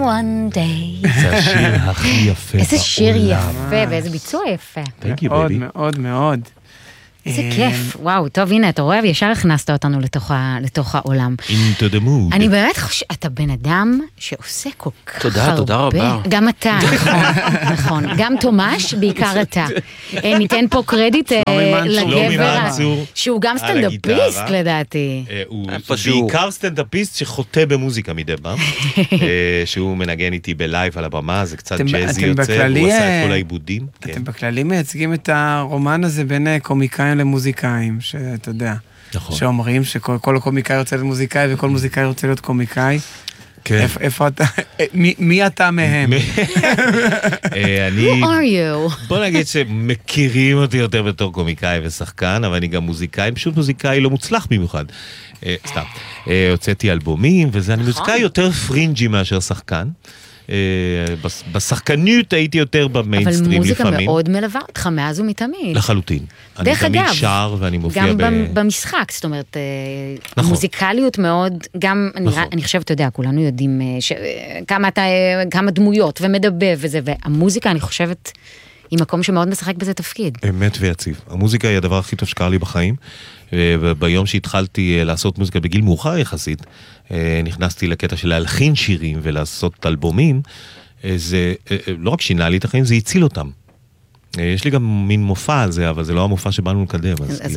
one day. זה השיר הכי יפה בעולם. איזה שיר יפה ואיזה ביצוע יפה. Thank you, מאוד baby. מאוד מאוד. איזה כיף. וואו, טוב, הנה, אתה רואה, וישר הכנסת אותנו לתוך העולם. Into the mood. אני באמת חושבת, אתה בן אדם שעושה כל כך הרבה. תודה רבה. גם אתה, נכון. גם תומש, בעיקר אתה. ניתן פה קרדיט לגבר, שהוא גם סטנדאפיסט לדעתי. הוא בעיקר סטנדאפיסט שחוטא במוזיקה מדי פעם, שהוא מנגן איתי בלייב על הבמה, זה קצת ג'אזי יוצא, הוא עשה את כל העיבודים. אתם בכללי מייצגים את הרומן הזה בין קומיקאים למוזיקאים, שאתה יודע, שאומרים שכל קומיקאי רוצה להיות מוזיקאי וכל מוזיקאי רוצה להיות קומיקאי. איפה אתה? מי אתה מהם? Who are you? בוא נגיד שמכירים אותי יותר בתור קומיקאי ושחקן, אבל אני גם מוזיקאי, פשוט מוזיקאי לא מוצלח במיוחד. סתם. הוצאתי אלבומים, וזה אני מוזיקאי יותר פרינג'י מאשר שחקן. בשחקניות הייתי יותר במיינסטרים לפעמים. אבל מוזיקה מאוד מלווה אותך מאז ומתמיד. לחלוטין. אני תמיד שר ואני מופיע גם במשחק, זאת אומרת, המוזיקליות מאוד, גם, אני חושבת, אתה יודע, כולנו יודעים כמה דמויות ומדבב וזה, והמוזיקה, אני חושבת, היא מקום שמאוד משחק בזה תפקיד. אמת ויציב. המוזיקה היא הדבר הכי טוב שקרה לי בחיים, וביום שהתחלתי לעשות מוזיקה בגיל מאוחר יחסית, נכנסתי לקטע של להלחין שירים ולעשות אלבומים, זה לא רק שינה לי את החיים, זה הציל אותם. יש לי גם מין מופע על זה, אבל זה לא המופע שבאנו לקדם.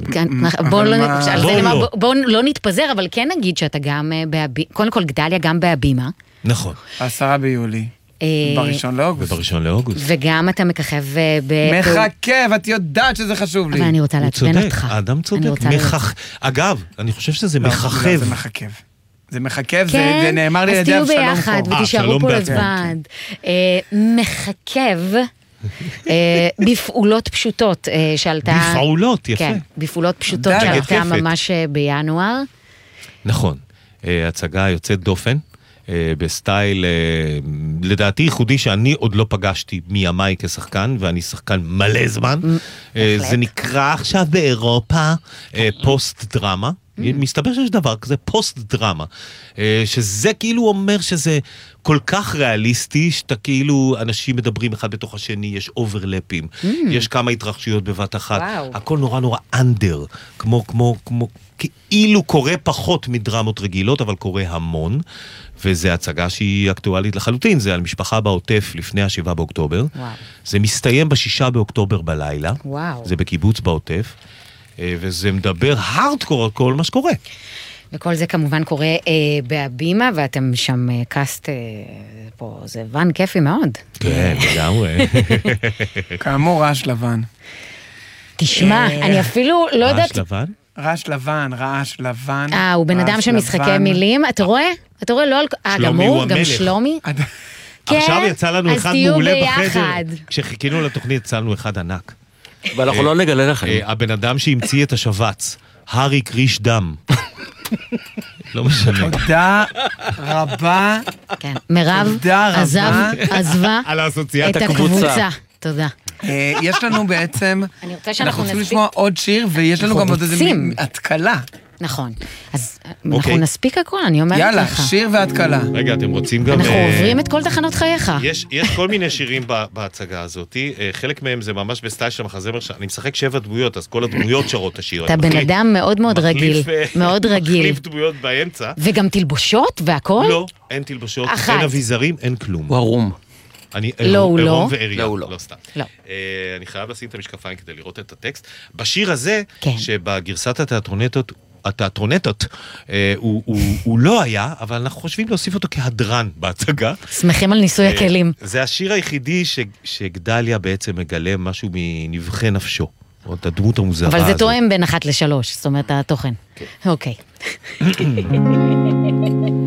בואו לא נתפזר, אבל כן נגיד שאתה גם, קודם כל גדליה גם בהבימה. נכון. 10 ביולי. בראשון לאוגוסט. ובראשון לאוגוסט. וגם אתה מככב מחכב, את יודעת שזה חשוב לי. אבל אני רוצה לעצבן אותך. האדם צודק. אגב, אני חושב שזה מחכב. זה מחכב. זה מחכב, זה נאמר לי לידי אבשלום פה. אז תהיו ביחד ותישארו פה לבד. מחכב בפעולות פשוטות שעלתה... בפעולות, יפה. כן, בפעולות פשוטות שעלתה ממש בינואר. נכון. הצגה יוצאת דופן. בסטייל, לדעתי ייחודי שאני עוד לא פגשתי מימיי כשחקן, ואני שחקן מלא זמן. זה נקרא עכשיו באירופה פוסט דרמה. מסתבר שיש דבר כזה פוסט דרמה, שזה כאילו אומר שזה כל כך ריאליסטי, שאתה כאילו אנשים מדברים אחד בתוך השני, יש אוברלפים, יש כמה התרחשויות בבת אחת, הכל נורא נורא אנדר, כמו כאילו קורה פחות מדרמות רגילות, אבל קורה המון, וזה הצגה שהיא אקטואלית לחלוטין, זה על משפחה בעוטף לפני 7 באוקטובר, זה מסתיים ב6 באוקטובר בלילה, זה בקיבוץ בעוטף, וזה מדבר הארדקור על כל מה שקורה. וכל זה כמובן קורה בהבימה, ואתם שם קאסט פה, זה ון כיפי מאוד. כן, לגמרי. כאמור, רעש לבן. תשמע, אני אפילו לא יודעת... רעש לבן? רעש לבן, רעש לבן. הוא בן אדם של משחקי מילים, אתה רואה? אתה רואה, לא על... גם הוא, גם שלומי. עכשיו יצא לנו אחד מעולה בחדר. כשחיכינו לתוכנית, יצא לנו אחד ענק. ואנחנו לא נגלה לכם. הבן אדם שהמציא את השבץ, הארי קריש דם. לא משנה. תודה רבה. כן, מירב עזבה את הקבוצה. תודה. יש לנו בעצם, אני רוצה שאנחנו רוצים לשמוע עוד שיר, ויש לנו גם עוד איזה התקלה. נכון. אז אנחנו נספיק הכל, אני אומרת לך. יאללה, שיר והתקלה. רגע, אתם רוצים גם... אנחנו עוברים את כל תחנות חייך. יש כל מיני שירים בהצגה הזאת, חלק מהם זה ממש בסטייל של מחזמר, אני משחק 7 דמויות, אז כל הדמויות שרות את השיר. אתה בן אדם מאוד מאוד רגיל, מאוד רגיל. מחליף דמויות באמצע. וגם תלבושות והכל? לא, אין תלבושות, אין אביזרים, אין כלום. הוא ערום. לא, ערום ועריה, לא. לא סתם. לא. אני חייב לשים את המשקפיים כדי לראות את הטקסט. בשיר הזה, שבגרסת התיאטרונטות, הוא לא היה, אבל אנחנו חושבים להוסיף אותו כהדרן בהצגה. שמחים על ניסוי הכלים. זה השיר היחידי שגדליה בעצם מגלה משהו מנבחי נפשו, או את הדמות המוזרה הזאת. אבל זה תואם בין 1 ל-3, זאת אומרת התוכן. אוקיי.